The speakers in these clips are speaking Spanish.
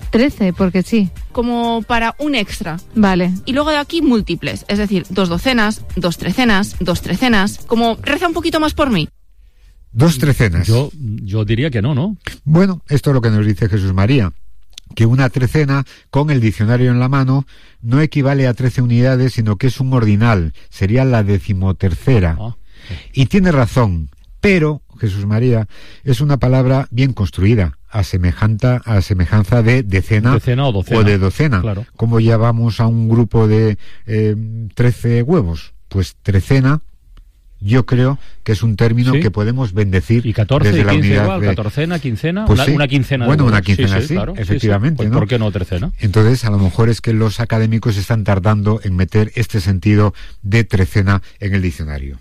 13, porque sí. Como para un extra. Vale. Y luego de aquí múltiples, es decir, 2 docenas, 2 trecenas, 2 trecenas. Como reza un poquito más por mí. 2 trecenas. Yo diría que no. Bueno, esto es lo que nos dice Jesús María, que una trecena, con el diccionario en la mano, no equivale a 13 unidades, sino que es un ordinal, sería la 13ª. Y tiene razón, pero, Jesús María, es una palabra bien construida, a semejanza de decena o de docena. Claro. Como llamamos a un grupo de 13 huevos, pues trecena. Yo creo que es un término que podemos bendecir. Y 14 desde y 15 la unidad igual, de... catorcena, quincena, pues una quincena. Bueno, una quincena, sí, claro, efectivamente. Pues, ¿no? ¿por qué no trecena? Entonces, a lo mejor es que los académicos están tardando en meter este sentido de trecena en el diccionario.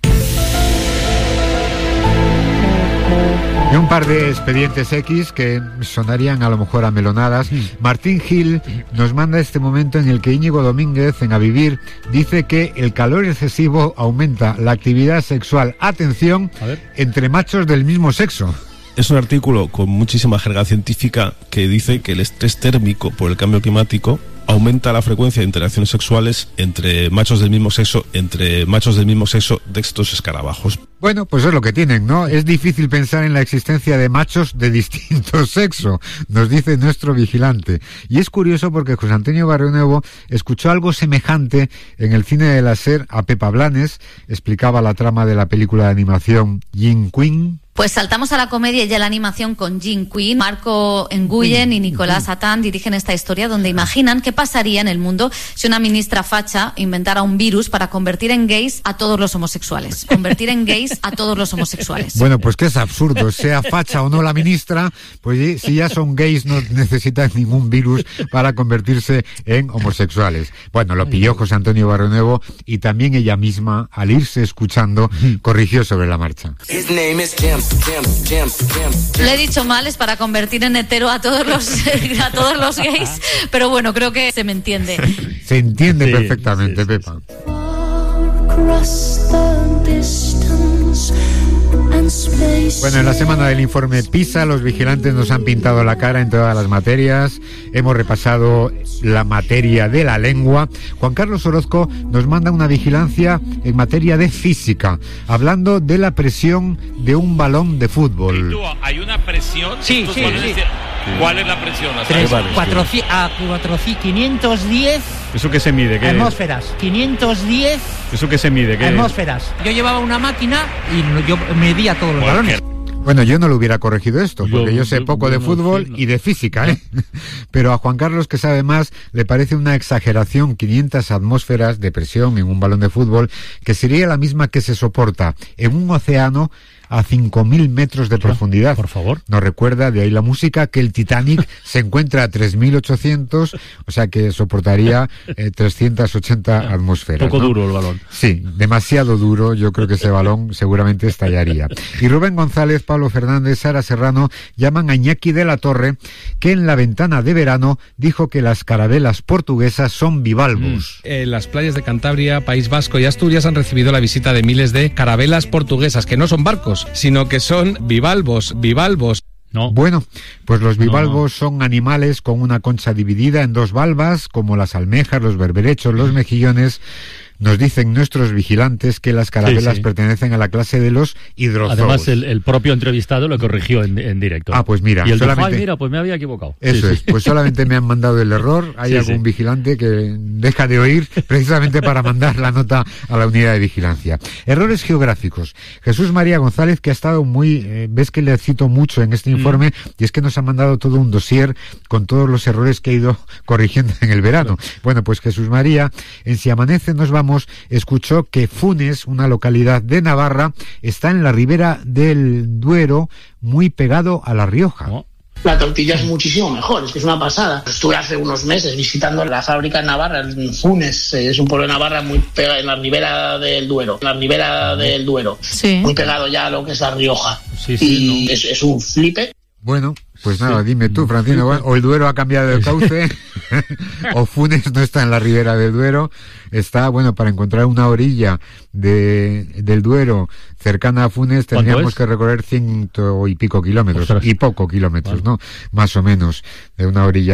Y un par de expedientes X que sonarían a lo mejor a melonadas. Martín Gil nos manda este momento en el que Íñigo Domínguez, en A Vivir, dice que el calor excesivo aumenta la actividad sexual, atención, entre machos del mismo sexo. Es un artículo con muchísima jerga científica que dice que el estrés térmico por el cambio climático aumenta la frecuencia de interacciones sexuales entre machos del mismo sexo de estos escarabajos. Bueno, pues es lo que tienen, ¿no? Es difícil pensar en la existencia de machos de distinto sexo, nos dice nuestro vigilante. Y es curioso porque José Antonio Barrionuevo escuchó algo semejante en el cine de la SER a Pepa Blanes, explicaba la trama de la película de animación Jin Quinn. Pues saltamos a la comedia y a la animación con Jin Quinn. Marco Nguyen y Nicolás Atán dirigen esta historia donde imaginan qué pasaría en el mundo si una ministra facha inventara un virus para convertir en gays a todos los homosexuales. Bueno, pues que es absurdo, sea facha o no la ministra, pues si ya son gays no necesitan ningún virus para convertirse en homosexuales. Bueno, lo pilló José Antonio Barrionuevo y también ella misma, al irse escuchando, corrigió sobre la marcha. Lo he dicho mal, es para convertir en hetero a todos los gays, pero bueno, creo que se me entiende. Se entiende perfectamente, Pepa. Bueno, en la semana del informe PISA, los vigilantes nos han pintado la cara en todas las materias. Hemos repasado la materia de la lengua. Juan Carlos Orozco nos manda una vigilancia en materia de física, hablando de la presión de un balón de fútbol. ¿Y tú, hay una presión? Sí. ¿Cuál es la presión? 510 ¿Eso qué se mide? ¿Qué atmósferas. 510 ¿Eso qué se mide? ¿Qué atmósferas. Yo llevaba una máquina y yo medía todos los balones. Bueno, yo no lo hubiera corregido esto, porque yo sé poco de fútbol y de física, ¿eh? Pero a Juan Carlos, que sabe más, le parece una exageración 500 atmósferas de presión en un balón de fútbol, que sería la misma que se soporta en un océano a 5.000 metros de profundidad. Por favor. Nos recuerda, de ahí la música, que el Titanic se encuentra a 3.800, o sea que soportaría 380 atmósferas. Poco ¿no? duro el balón. Sí, demasiado duro. Yo creo que ese balón seguramente estallaría. Y Rubén González, Pablo Fernández, Sara Serrano llaman a Iñaki de la Torre, que en la ventana de verano dijo que las carabelas portuguesas son bivalvos. Las playas de Cantabria, País Vasco y Asturias han recibido la visita de miles de carabelas portuguesas, que no son barcos, sino que son bivalvos. No. Bueno, pues los bivalvos son animales con una concha dividida en dos valvas, como las almejas, los berberechos, los mejillones. Nos dicen nuestros vigilantes que las carabelas pertenecen a la clase de los hidrozoos. Además, el propio entrevistado lo corrigió en directo. Ah, pues mira. Y él solamente... dijo, mira, pues me había equivocado. Eso es, pues solamente me han mandado el error. Hay algún vigilante que deja de oír precisamente para mandar la nota a la unidad de vigilancia. Errores geográficos. Jesús María González, que ha estado muy... ves que le cito mucho en este informe, y es que nos ha mandado todo un dossier con todos los errores que ha ido corrigiendo en el verano. Bueno, pues Jesús María, en Si Amanece Nos Vamos, escuchó que Funes, una localidad de Navarra, está en la ribera del Duero, muy pegado a La Rioja. La tortilla es muchísimo mejor, es que es una pasada. Estuve hace unos meses visitando la fábrica en Navarra, en Funes, es un pueblo de Navarra muy pegado en la ribera del Duero, Sí. Muy pegado ya a lo que es La Rioja. Sí, es un flipe. Bueno, pues nada, dime tú, Francino, o el Duero ha cambiado de cauce, o Funes no está en la ribera del Duero, está, bueno, para encontrar una orilla del Duero cercana a Funes tendríamos que recorrer 100 y pico kilómetros, y poco kilómetros, ¿no? Más o menos, de una orilla